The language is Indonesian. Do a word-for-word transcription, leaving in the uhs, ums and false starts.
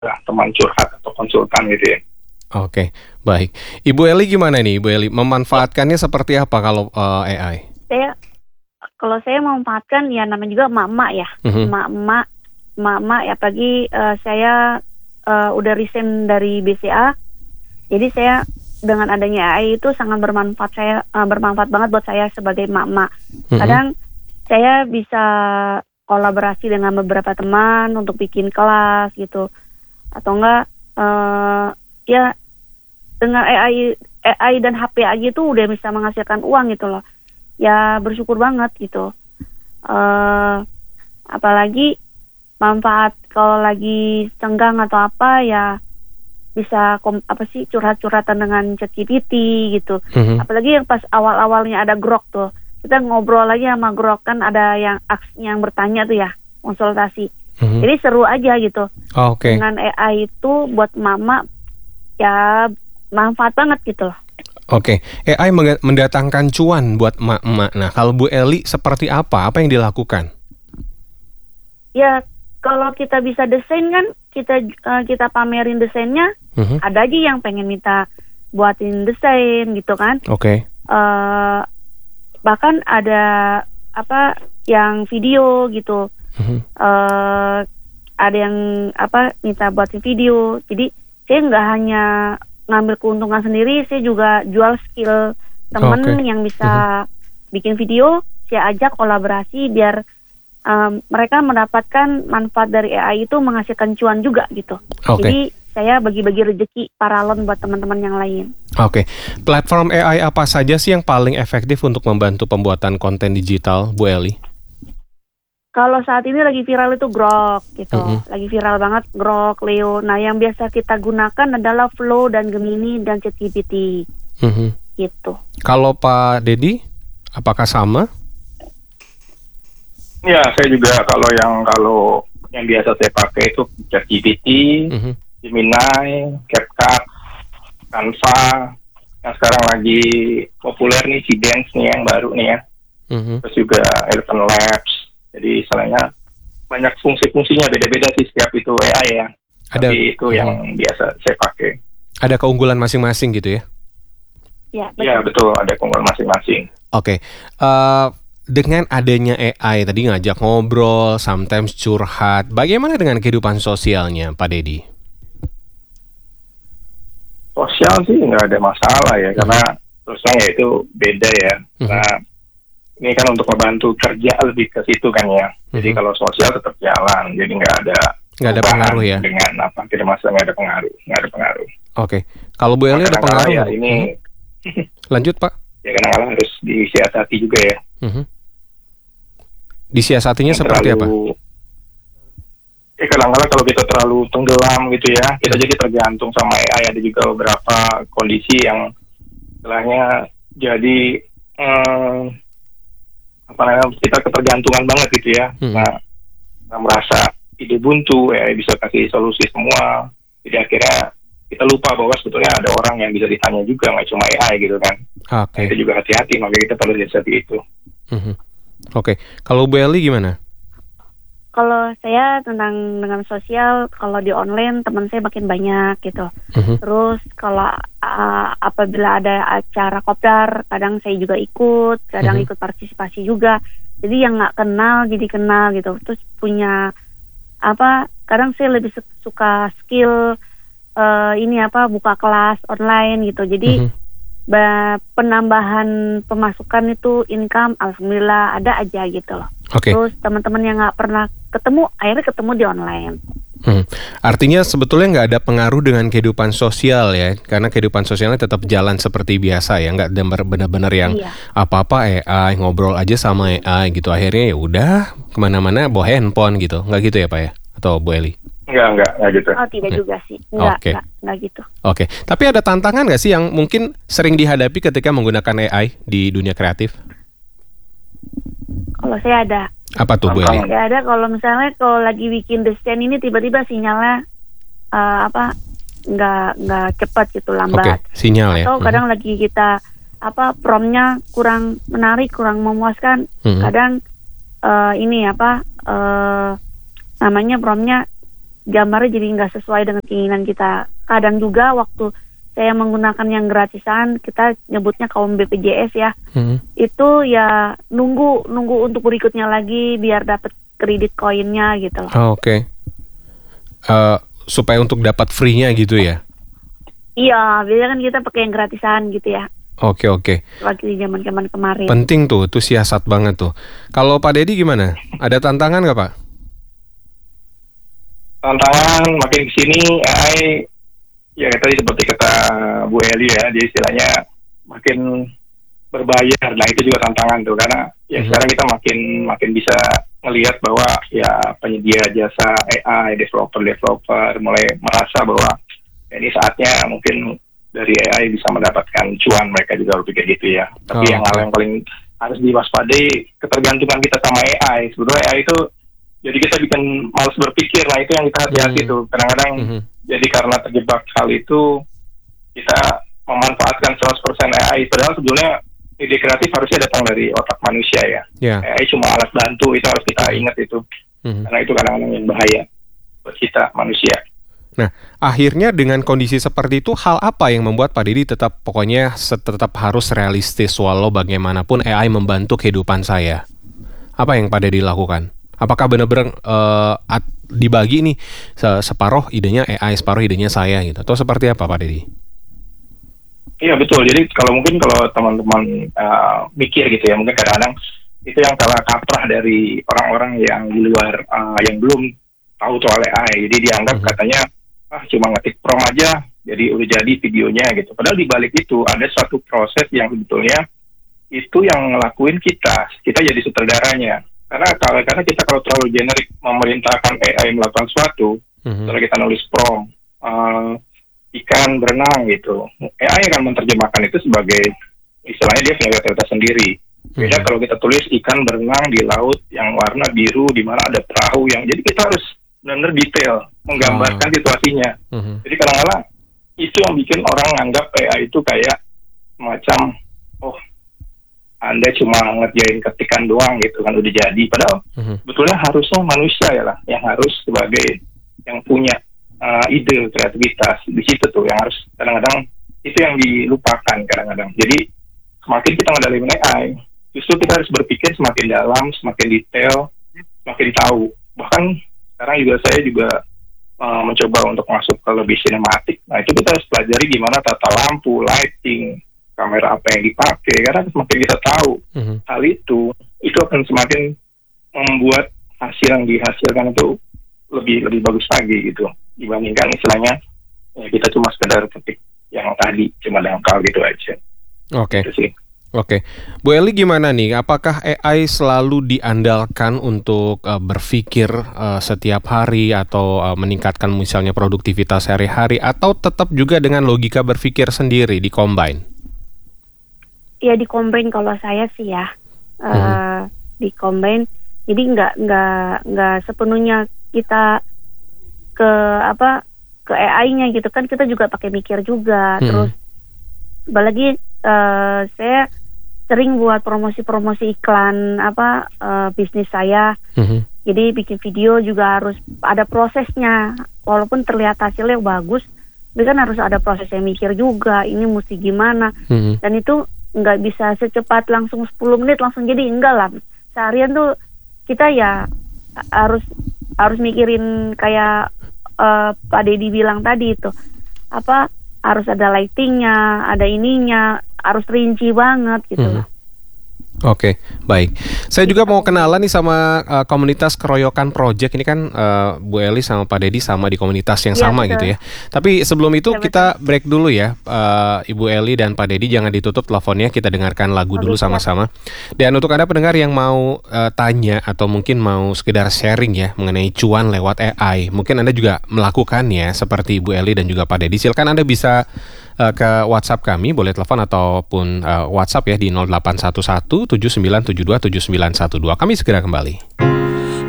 teman curhat atau konsultan gitu ya. Oke, baik. Ibu Eli gimana nih, Ibu Eli? Memanfaatkannya seperti apa kalau uh, A I? Saya kalau saya memanfaatkan ya namanya juga emak-emak ya, Mhm. emak-emak, emak-emak ya pagi uh, saya uh, udah resign dari B C A, jadi saya dengan adanya A I itu sangat bermanfaat saya uh, bermanfaat banget buat saya sebagai emak-emak. Mhm. Kadang saya bisa kolaborasi dengan beberapa teman untuk bikin kelas gitu, atau enggak uh, ya dengan A I A I dan H P aja itu udah bisa menghasilkan uang gitu loh. Ya bersyukur banget gitu. Uh, apalagi manfaat kalau lagi senggang atau apa ya bisa kom, apa sih curhat-curhatan dengan ChatGPT gitu. Mhm. Apalagi yang pas awal-awalnya ada Grok tuh. Kita ngobrol aja sama Grok, kan ada yang aks yang bertanya tuh ya, konsultasi. Mhm. Jadi seru aja gitu. Oh, Oke. Dengan A I itu buat mama ya manfaat banget gitu loh. Oke, A I meng- mendatangkan cuan buat emak-emak. Nah, kalau Bu Eli seperti apa? Apa yang dilakukan? Ya kalau kita bisa desain kan kita uh, kita pamerin desainnya, Mhm. ada aja yang pengen minta buatin desain gitu kan. Oke. Uh, bahkan ada apa yang video gitu. Mhm. Uh, ada yang apa minta buatin video. Jadi saya nggak hanya ngambil keuntungan sendiri, saya juga jual skill temen Oke. yang bisa bikin video, saya ajak kolaborasi biar um, mereka mendapatkan manfaat dari A I itu menghasilkan cuan juga gitu. Oke. Jadi saya bagi-bagi rezeki paralon buat teman-teman yang lain. Oke. Platform A I apa saja sih yang paling efektif untuk membantu pembuatan konten digital, Bu Eli? Kalau saat ini lagi viral itu Grok gitu, Mhm. lagi viral banget Grok, Leo. Nah yang biasa kita gunakan adalah Flow dan Gemini dan ChatGPT Mhm. gitu. Kalau Pak Dedi, apakah sama? Ya, saya juga kalau yang kalau yang biasa saya pakai itu ChatGPT, Mhm. Gemini, CapCut, Canva. Yang sekarang lagi populer nih si Dance nih yang baru nih ya. Mhm. Terus juga Eleven Labs. Jadi istilahnya banyak fungsi-fungsinya, beda-beda sih setiap itu A I ya. Ada. Tapi itu Mhm. yang biasa saya pakai. Ada keunggulan masing-masing gitu ya? Ya betul. Ya betul, ada keunggulan masing-masing. Oke, eh, dengan adanya A I tadi ngajak ngobrol, sometimes curhat, bagaimana dengan kehidupan sosialnya, Pak Dedi? Sosial sih nggak ada masalah ya, karena terus terang ya itu beda ya. Mhm. Nah, ini kan untuk membantu kerja lebih ke situ kan ya. Jadi Mhm. kalau sosial tetap jalan, jadi nggak ada Nggak ada perubahan pengaruh ya? dengan apa, tidak masalah, nggak ada pengaruh, nggak ada pengaruh. Oke, kalau Bu Eli ada Kadang-kadang pengaruh ya nggak? ini Mhm. Lanjut Pak. ya kadang-kadang harus disiasati juga ya. Mhm. Disiasatinya Yang seperti apa? terlalu- Ya kadang-kadang kalau kita terlalu tenggelam gitu ya, kita Hmm. jadi tergantung sama A I. Ada juga beberapa kondisi yang istilahnya jadi hmm, apa namanya, kita ketergantungan banget gitu ya. Hmm. Nah, kita merasa ide buntu, ya bisa kasih solusi semua. Jadi akhirnya kita lupa bahwa sebetulnya ada orang yang bisa ditanya juga, nggak cuma A I gitu kan. Oke. Nah, itu juga hati-hati, makanya kita perlu seperti itu. Mhm. Oke, kalau Bu Eli gimana? Kalau saya tentang dengan sosial, kalau di online teman saya makin banyak gitu. Mhm. Terus kalau uh, apabila ada acara kopdar, kadang saya juga ikut, kadang Mhm. ikut partisipasi juga. Jadi yang nggak kenal jadi kenal gitu. Terus punya apa? Kadang saya lebih su- suka skill uh, ini apa? Buka kelas online gitu. Jadi Mhm. ba- penambahan pemasukan itu income, alhamdulillah ada aja gitu loh. Oke. Terus teman-teman yang nggak pernah ketemu, akhirnya ketemu di online. Hmm. Artinya sebetulnya nggak ada pengaruh dengan kehidupan sosial ya, karena kehidupan sosialnya tetap jalan seperti biasa ya, nggak ada benar-benar yang Iya. apa-apa A I, ngobrol aja sama A I gitu, akhirnya ya udah kemana-mana bawa handphone gitu, nggak gitu ya Pak ya? Atau Bu Eli? Enggak, enggak, enggak gitu. Oh tidak Oke. juga sih, nggak, Oke. nggak, nggak gitu. Oke, tapi ada tantangan nggak sih yang mungkin sering dihadapi ketika menggunakan A I di dunia kreatif? Kalau saya ada, Apa tuh Bu Eli? Tantangan. saya ada kalau misalnya kalau lagi bikin desain ini tiba-tiba sinyalnya uh, apa nggak nggak cepat gitu, Oke, lambat. sinyal ya. Atau Mhm. kadang lagi kita apa promptnya kurang menarik, kurang memuaskan. Mhm. Kadang uh, ini apa uh, namanya promptnya gambarnya jadi nggak sesuai dengan keinginan kita. Kadang juga waktu saya menggunakan yang gratisan, kita nyebutnya kaum B P J S ya, Hmm. itu ya nunggu nunggu untuk berikutnya lagi biar dapat kredit koinnya gitu loh. Oh, oke. Eh, supaya untuk dapat free-nya gitu ya? Iya, biasanya kan kita pakai yang gratisan gitu ya, Oke, oke. waktu di zaman-zaman kemarin. Penting tuh, itu siasat banget tuh. Kalau Pak Dedi gimana? Ada tantangan nggak Pak? Tantangan makin kesini A I, ya tadi seperti kata Bu Eli ya, dia istilahnya makin berbayar. Nah itu juga tantangan tuh, karena ya Mhm. sekarang kita makin makin bisa melihat bahwa ya penyedia jasa A I, developer-developer mulai merasa bahwa ya, ini saatnya mungkin dari A I bisa mendapatkan cuan, mereka juga berpikir gitu ya. Tapi Oh, yang oke. hal yang paling harus diwaspadai, ketergantungan kita sama A I. Sebetulnya A I itu jadi kita bikin malas berpikir. Nah itu yang kita hati-hati Hmm. tuh. Kadang-kadang Mhm. jadi karena terjebak hal itu, kita memanfaatkan seratus persen A I. Padahal sebetulnya ide kreatif harusnya datang dari otak manusia ya. Ya. A I cuma alat bantu, itu harus kita ingat itu. Mhm. Karena itu kadang-kadang yang bahaya buat kita manusia. Akhirnya dengan kondisi seperti itu, hal apa yang membuat Pak Dedi tetap pokoknya se- tetap harus realistis walau bagaimanapun A I membantu kehidupan saya? Apa yang Pak Dedi lakukan? Apakah benar-benar eh, at- dibagi nih se- separuh idenya A I, separuh idenya saya gitu? Atau seperti apa Pak Dedi? Iya betul. Jadi kalau mungkin kalau teman-teman uh, mikir gitu ya, mungkin kadang-kadang itu yang salah kaprah dari orang-orang yang di luar, uh, yang belum tahu soal A I. Jadi dianggap Mhm. katanya ah cuma ngetik prompt aja, jadi udah jadi videonya gitu. Padahal di balik itu ada suatu proses yang sebetulnya itu yang ngelakuin kita. Kita jadi sutradaranya. Karena kalau karena kita kalau terlalu generik memerintahkan A I melakukan sesuatu, Mhm. kalau kita nulis prompt, uh, ikan berenang gitu, A I akan menerjemahkan itu sebagai istilahnya dia punya kreativitas sendiri. Beda Mhm. kalau kita tulis ikan berenang di laut yang warna biru di mana ada perahu yang, jadi kita harus benar-benar detail menggambarkan Ah. situasinya. Mhm. Jadi kadang-kadang itu yang bikin orang nganggap A I itu kayak macam oh Anda cuma ngerjain ketikan doang gitu kan udah jadi. Padahal Mhm. sebetulnya harusnya manusia ya lah yang harus sebagai yang punya uh, ide kreativitas di situ tuh yang harus kadang-kadang itu yang dilupakan kadang-kadang. Jadi semakin kita ngendaliin A I, justru kita harus berpikir semakin dalam, semakin detail, semakin tahu. Bahkan sekarang juga saya juga uh, mencoba untuk masuk ke lebih sinematik. Nah itu kita harus pelajari gimana tata lampu, lighting, kamera apa yang dipakai. Karena semakin kita tahu Mhm. hal itu, itu akan semakin membuat hasil yang dihasilkan itu lebih lebih bagus lagi gitu dibandingkan istilahnya ya kita cuma sekedar ketik yang tadi cuma dangkal gitu aja. Oke. Itu sih. Oke, Bu Eli gimana nih? Apakah A I selalu diandalkan untuk uh, berpikir uh, setiap hari atau uh, meningkatkan misalnya produktivitas sehari-hari atau tetap juga dengan logika berpikir sendiri di combine? Ya di combine kalau saya sih ya, eh, Mhm. di combine. Jadi nggak nggak nggak sepenuhnya kita ke apa ke A I-nya gitu kan, kita juga pakai mikir juga. Mhm. Terus apalagi eh, saya sering buat promosi-promosi iklan apa eh, bisnis saya. Mhm. Jadi bikin video juga harus ada prosesnya. Walaupun terlihat hasilnya bagus, tapi kan harus ada prosesnya mikir juga. Ini mesti gimana? Mhm. Dan itu nggak bisa secepat langsung sepuluh menit langsung jadi, enggak lah. Seharian tuh kita ya harus harus mikirin kayak eh, Pak Dedi bilang tadi itu apa, harus ada lightingnya, ada ininya, harus rinci banget gitu Mhm. loh. Oke, baik. Saya juga mau kenalan nih sama uh, komunitas Keroyokan Project. Ini kan uh, Bu Eli sama Pak Dedi sama di komunitas yang Iya, sama betul. gitu ya. Tapi sebelum itu Iya, kita break dulu ya, uh, Ibu Eli dan Pak Dedi, jangan ditutup teleponnya. Kita dengarkan lagu Oke, dulu siap. sama-sama. Dan untuk Anda pendengar yang mau uh, tanya atau mungkin mau sekedar sharing ya mengenai cuan lewat A I, mungkin Anda juga melakukannya seperti Ibu Eli dan juga Pak Dedi. Silakan Anda bisa uh, ke WhatsApp kami, boleh telepon ataupun uh, WhatsApp ya di nol delapan satu satu tujuh sembilan tujuh dua tujuh sembilan satu dua. Kami segera kembali.